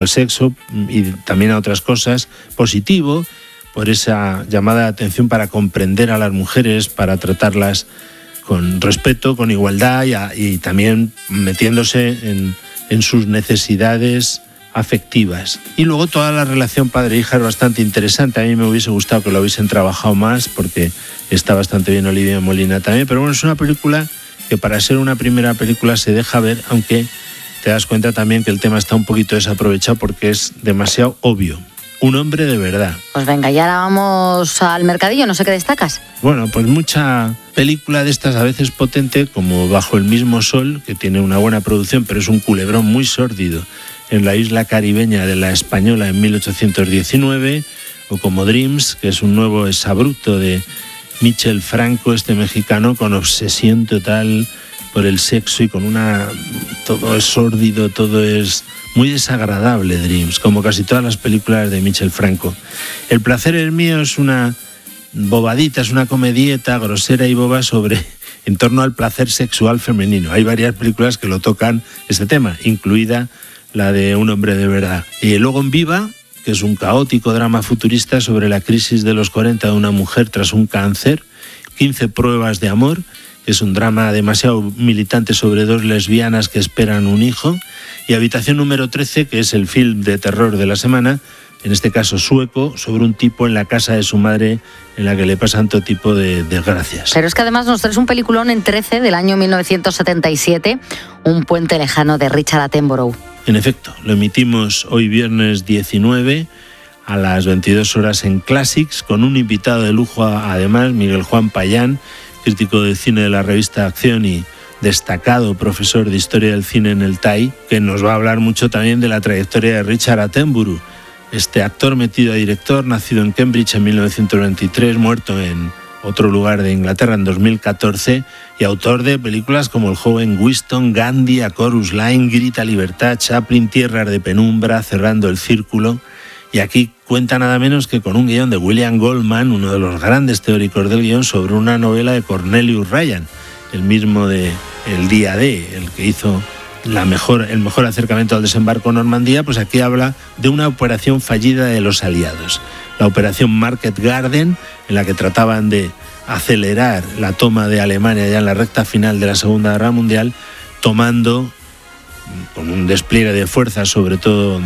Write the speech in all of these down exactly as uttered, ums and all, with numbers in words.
al sexo y también a otras cosas, positivo, por esa llamada de atención para comprender a las mujeres, para tratarlas con respeto, con igualdad y, a, y también metiéndose en, en sus necesidades afectivas. Y luego toda la relación padre-hija es bastante interesante. A mí me hubiese gustado que lo hubiesen trabajado más porque está bastante bien Olivia Molina también, pero bueno, es una película que para ser una primera película se deja ver, aunque te das cuenta también que el tema está un poquito desaprovechado porque es demasiado obvio. Un hombre de verdad. Pues venga, y ahora vamos al mercadillo, no sé qué destacas. Bueno, pues mucha película de estas a veces potente, como Bajo el mismo sol, que tiene una buena producción, pero es un culebrón muy sórdido, en la isla caribeña de La Española en mil ochocientos diecinueve, o como Dreams, que es un nuevo exabrupto de Michel Franco, este mexicano, con obsesión total por el sexo y con una... todo es sórdido, todo es muy desagradable, Dreams, como casi todas las películas de Michel Franco. El placer es mío es una bobadita, es una comedieta grosera y boba sobre... en torno al placer sexual femenino. Hay varias películas que lo tocan este tema, incluida la de Un hombre de verdad. Y luego en Viva, que es un caótico drama futurista sobre la crisis de los cuarenta de una mujer tras un cáncer, quince pruebas de amor, que es un drama demasiado militante sobre dos lesbianas que esperan un hijo, y Habitación número trece, que es el film de terror de la semana, en este caso sueco, sobre un tipo en la casa de su madre en la que le pasan todo tipo de desgracias. Pero es que además nos traes un peliculón en trece del año mil novecientos setenta y siete, Un puente lejano de Richard Attenborough. En efecto, lo emitimos hoy viernes diecinueve a las veintidós horas en Classics, con un invitado de lujo además, Miguel Juan Payán, crítico de cine de la revista Acción y destacado profesor de Historia del Cine en el T A I, que nos va a hablar mucho también de la trayectoria de Richard Attenborough, este actor metido a director, nacido en Cambridge en mil novecientos veintitrés, muerto en otro lugar de Inglaterra en dos mil catorce, y autor de películas como El joven Winston, Gandhi, A Chorus Line, Grita Libertad, Chaplin, Tierras de penumbra, Cerrando el círculo. Y aquí cuenta nada menos que con un guión de William Goldman, uno de los grandes teóricos del guión, sobre una novela de Cornelius Ryan, el mismo de El día D, el que hizo la mejor, el mejor acercamiento al desembarco en Normandía. Pues aquí habla de una operación fallida de los aliados, la operación Market Garden, en la que trataban de acelerar la toma de Alemania ya en la recta final de la Segunda Guerra Mundial, tomando, con un despliegue de fuerzas, sobre todo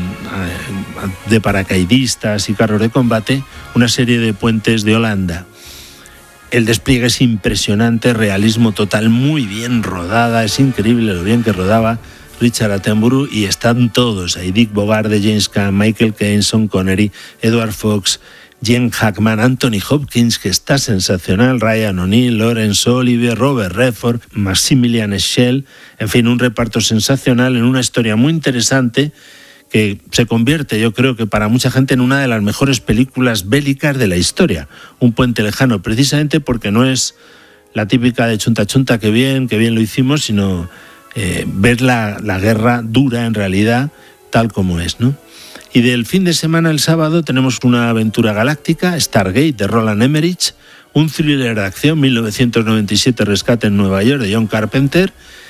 de paracaidistas y carros de combate, una serie de puentes de Holanda. El despliegue es impresionante, realismo total, muy bien rodada, es increíble lo bien que rodaba Richard Attenborough, y están todos ahí: Dick Bogart de James Caan, Michael Caine, Sean Connery, Edward Fox, Gene Hackman, Anthony Hopkins, que está sensacional, Ryan O'Neill, Laurence Olivier, Robert Redford, Maximilian Schell, en fin, un reparto sensacional en una historia muy interesante que se convierte, yo creo que para mucha gente, en una de las mejores películas bélicas de la historia. Un puente lejano, precisamente porque no es la típica de chunta chunta, que bien, que bien lo hicimos, sino eh, ver la, la guerra dura en realidad, tal como es, ¿no? Y del fin de semana, el sábado, tenemos una aventura galáctica, Stargate, de Roland Emmerich, un thriller de acción, mil novecientos noventa y siete, Rescate en Nueva York, de John Carpenter,